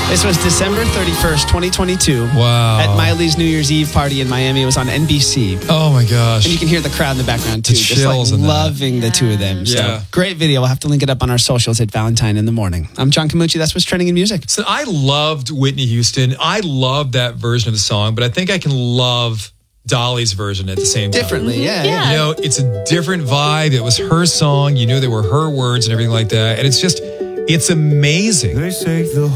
This was December 31st, 2022. Wow. At Miley's New Year's Eve party in Miami. It was on NBC. Oh my gosh. And you can hear the crowd in the background too. The Just chills like in that. loving the two of them. So Yeah. great video. We'll have to link it up on our socials at Valentine in the Morning. I'm John Camucci. That's what's trending in music. So I loved Whitney Houston. I loved that version of the song, but I think I can love Dolly's version at the same time. Differently, yeah. Yeah. You know, it's a different vibe. It was her song. You knew they were her words and everything like that. And it's just, it's amazing. They say the